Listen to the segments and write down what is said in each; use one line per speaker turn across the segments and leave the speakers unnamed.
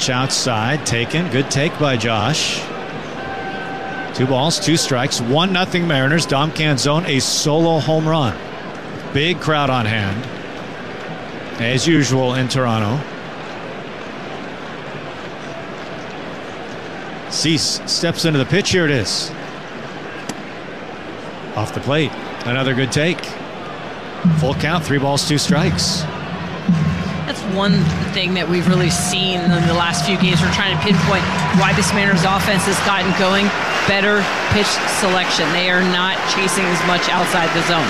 Pitch outside, taken. Good take by Josh. 2 balls, 2 strikes, 1-0 Mariners. Dom Canzone, a solo home run. Big crowd on hand, as usual in Toronto. Cease steps into the pitch. Here it is. Off the plate. Another good take. Full count, 3 balls, 2 strikes.
That's one thing that we've really seen in the last few games. We're trying to pinpoint why this Mariners offense has gotten going. Better pitch selection. They are not chasing as much outside the zone.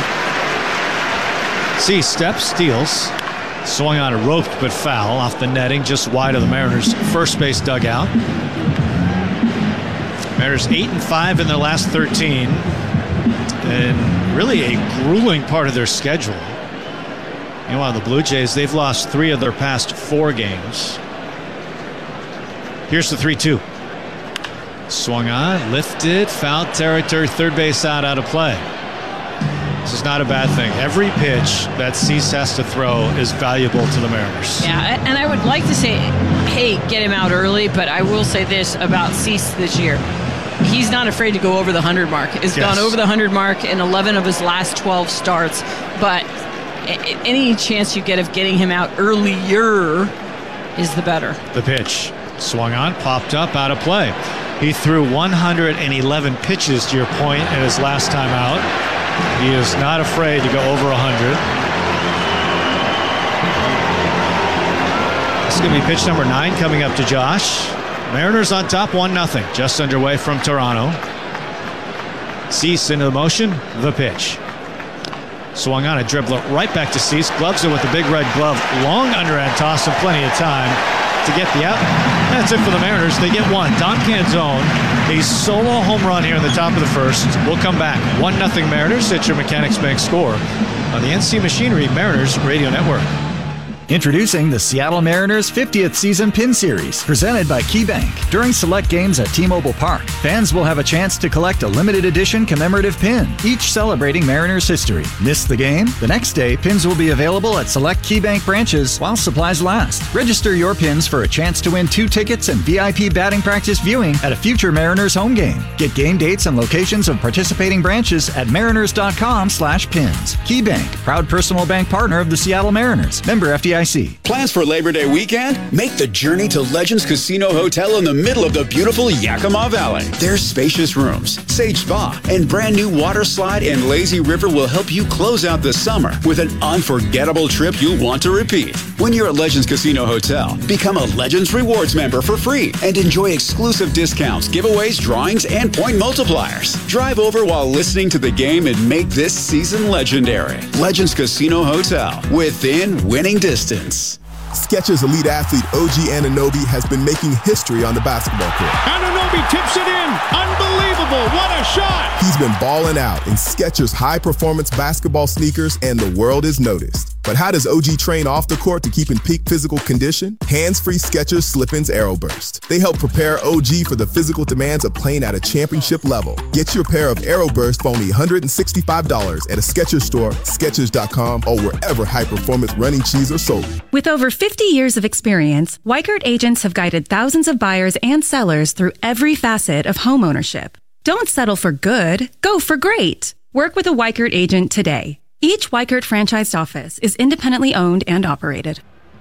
Cease steps, steals. Swung on a roped but foul off the netting just wide of the Mariners' first base dugout. Mariners 8-5 in their last 13. And really a grueling part of their schedule. Meanwhile, the Blue Jays, they've lost 3 of their past 4 games. Here's the 3-2. Swung on, lifted, foul territory, third base out of play. This is not a bad thing. Every pitch that Cease has to throw is valuable to the Mariners.
Yeah, and I would like to say, hey, get him out early, but I will say this about Cease this year. He's not afraid to go over the 100 mark. He's gone over the 100 mark in 11 of his last 12 starts. But any chance you get of getting him out earlier is the better.
The pitch. Swung on, popped up, out of play. He threw 111 pitches, to your point, in his last time out. He is not afraid to go over 100. This is going to be pitch number 9 coming up to Josh. Mariners on top 1-0, just underway from Toronto. Cease into the motion, the pitch. Swung on a dribbler right back to Cease, gloves it with the big red glove, long underhand toss and plenty of time to get the out. That's it for the Mariners. They get 1. Dom Canzone, a solo home run here in the top of the first. We'll come back. 1-0 Mariners at your Mechanics Bank score on the NC Machinery Mariners Radio Network.
Introducing the Seattle Mariners 50th Season Pin Series, presented by KeyBank. During select games at T-Mobile Park, fans will have a chance to collect a limited edition commemorative pin, each celebrating Mariners history. Miss the game? The next day, pins will be available at select KeyBank branches while supplies last. Register your pins for a chance to win 2 tickets and VIP batting practice viewing at a future Mariners home game. Get game dates and locations of participating branches at mariners.com/pins. KeyBank, proud personal bank partner of the Seattle Mariners. Member FDIC.
Plans for Labor Day weekend? Make the journey to Legends Casino Hotel in the middle of the beautiful Yakima Valley. Their spacious rooms, Sage Spa, and brand new water slide and lazy river will help you close out the summer with an unforgettable trip you'll want to repeat. When you're at Legends Casino Hotel, become a Legends Rewards member for free and enjoy exclusive discounts, giveaways, drawings, and point multipliers. Drive over while listening to the game and make this season legendary. Legends Casino Hotel, within winning distance.
Skechers elite athlete OG Anunoby has been making history on the basketball court.
Anunoby tips it in. Unbelievable. What a shot.
He's been balling out in Skechers high-performance basketball sneakers, and the world has noticed. But how does OG train off the court to keep in peak physical condition? Hands-free Skechers Slip-ins Aeroburst. They help prepare OG for the physical demands of playing at a championship level. Get your pair of Aeroburst for only $165 at a Skechers store, Skechers.com, or wherever high-performance running shoes are sold.
With over 50 years of experience, Weichert agents have guided thousands of buyers and sellers through every facet of homeownership. Don't settle for good, go for great. Work with a Weichert agent today. Each Weichert franchised office is independently owned and operated.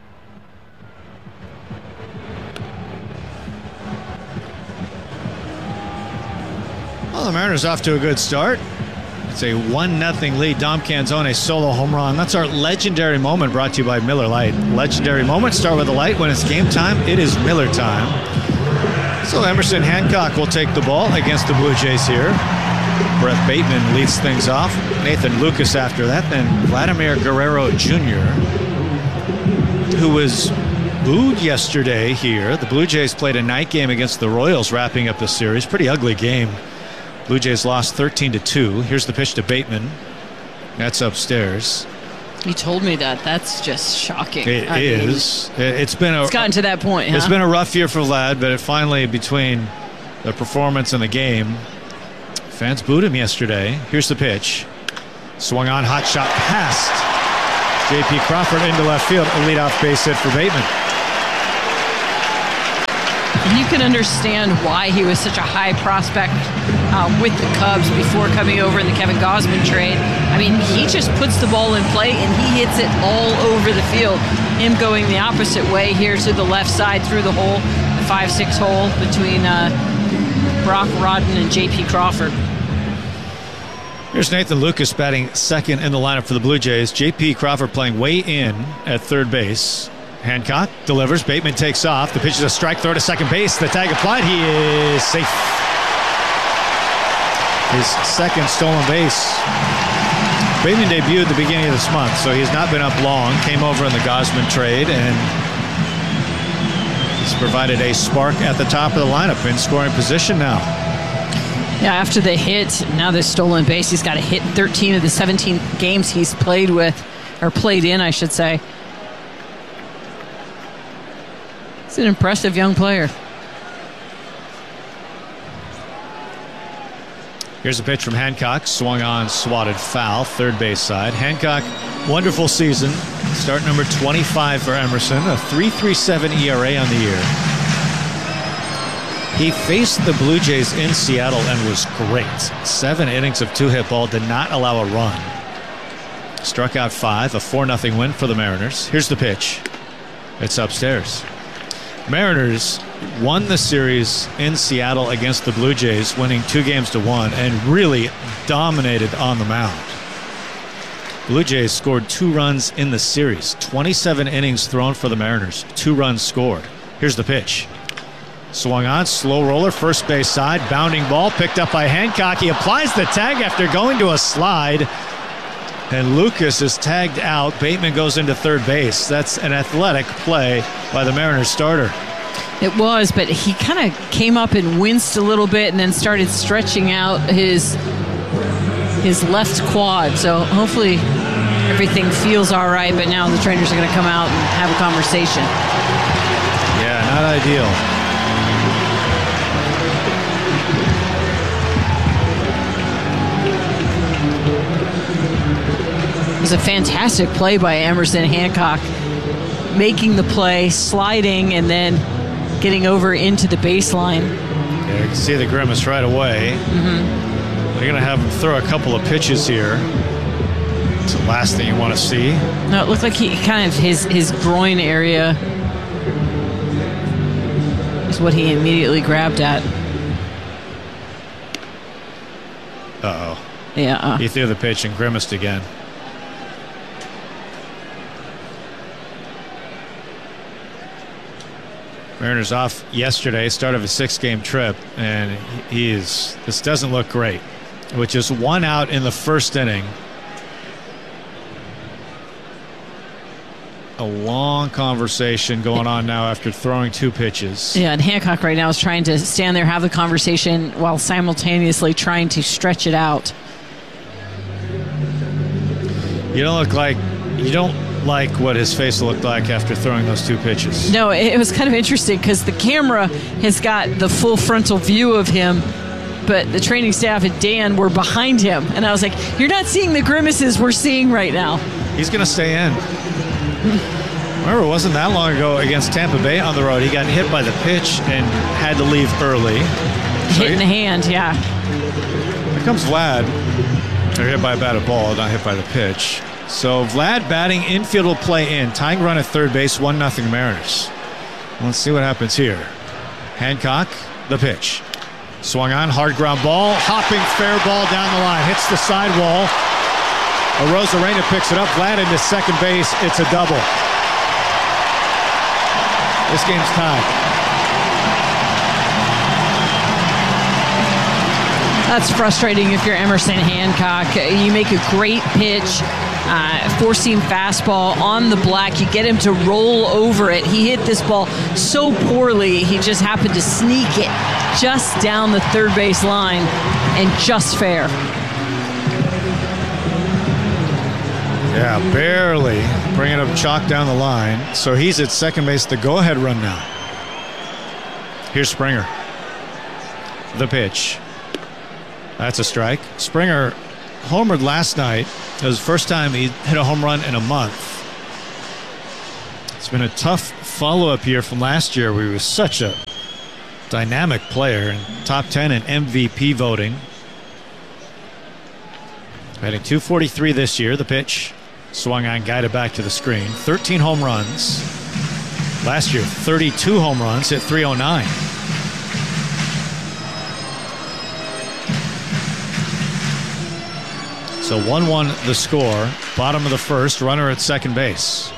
Well, the Mariners off to a good start. It's a 1-0 lead. Dom Canzone, a solo home run. That's our legendary moment brought to you by Miller Lite. Legendary moment, start with a light. When it's game time, it is Miller time. So Emerson Hancock will take the ball against the Blue Jays here. Brett Bateman leads things off. Nathan Lucas after that. Then Vladimir Guerrero Jr., who was booed yesterday here. The Blue Jays played a night game against the Royals, wrapping up the series. Pretty ugly game. Blue Jays lost 13-2. Here's the pitch to Bateman. That's upstairs.
You told me that. That's just shocking.
It is. It's
gotten to that point, huh?
It's been a rough year for Vlad, but it finally, between the performance and the game, fans booed him yesterday. Here's the pitch. Swung on, hot shot past J.P. Crawford into left field. A leadoff base hit for Bateman.
And you can understand why he was such a high prospect with the Cubs before coming over in the Kevin Gausman trade. I mean, he just puts the ball in play and he hits it all over the field. Him going the opposite way here to the left side through the hole, the 5-6 hole between Brock Rodden and J.P. Crawford.
Here's Nathan Lucas batting second in the lineup for the Blue Jays. J.P. Crawford playing way in at third base. Hancock delivers. Bateman takes off. The pitch is a strike. Throw to second base. The tag applied. He is safe. His second stolen base. Bateman debuted at the beginning of this month, so he's not been up long. Came over in the Gausman trade, and he's provided a spark at the top of the lineup in scoring position now.
Yeah, after the hit, now the stolen base. He's got a hit in 13 of the 17 games he's played in, I should say. He's an impressive young player.
Here's a pitch from Hancock. Swung on, swatted foul, third base side. Hancock, wonderful season. Start number 25 for Emerson, a 3.37 ERA on the year. He faced the Blue Jays in Seattle and was great. 7 innings of 2-hit ball, did not allow a run. Struck out 5, a 4-0 win for the Mariners. Here's the pitch. It's upstairs. Mariners won the series in Seattle against the Blue Jays, winning 2-1 and really dominated on the mound. Blue Jays scored 2 runs in the series. 27 innings thrown for the Mariners. 2 runs scored. Here's the pitch. Swung on, slow roller, first base side, bounding ball, picked up by Hancock. He applies the tag after going to a slide, and Lucas is tagged out. Bateman goes into third base. That's an athletic play by the Mariners starter.
It was, but he kind of came up and winced a little bit and then started stretching out his left quad. So hopefully everything feels all right, but now the trainers are going to come out and have a conversation.
Yeah, not ideal.
It was a fantastic play by Emerson Hancock, making the play, sliding, and then getting over into the baseline.
Yeah, you can see the grimace right away. They're going to have him throw a couple of pitches here. It's the last thing you want to see.
No, it looked like he kind of his groin area is what he immediately grabbed at.
Uh-oh.
Yeah.
He threw the pitch and grimaced again. Mariners off yesterday, start of a 6-game trip, and this doesn't look great. With just 1 out in the first inning. A long conversation going on now after throwing 2 pitches.
Yeah, and Hancock right now is trying to stand there, have the conversation while simultaneously trying to stretch it out. You don't like what his face looked like after throwing those 2 pitches. No, it was kind of interesting because the camera has got the full frontal view of him, but the training staff and Dan were behind him. And I was like, you're not seeing the grimaces we're seeing right now. He's going to stay in. Remember, it wasn't that long ago against Tampa Bay on the road. He got hit by the pitch and had to leave early. Hit in the hand, yeah. Here comes Vlad. They're hit by a batted ball, not hit by the pitch. So Vlad batting infield will play in. Tying run at third base, 1-0 Mariners. Let's see what happens here. Hancock, the pitch. Swung on, hard ground ball. Hopping fair ball down the line. Hits the sidewall. Arozarena picks it up. Vlad into second base. It's a double. This game's tied. That's frustrating if you're Emerson Hancock. You make a great pitch. Four-seam fastball on the black. You get him to roll over it. He hit this ball so poorly, he just happened to sneak it just down the third base line and just fair. Yeah, barely bringing up chalk down the line. So he's at second base, the go-ahead run now. Here's Springer. The pitch. That's a strike. Springer homered last night. It was the first time he hit a home run in a month. It's been a tough follow-up year from last year where he was such a
dynamic player and top 10 in MVP voting. Batting .243 this year. The pitch swung on, guided back to the screen. 13 home runs. Last year, 32 home runs, hit .309. So 1-1 the score. Bottom of the first, runner at second base.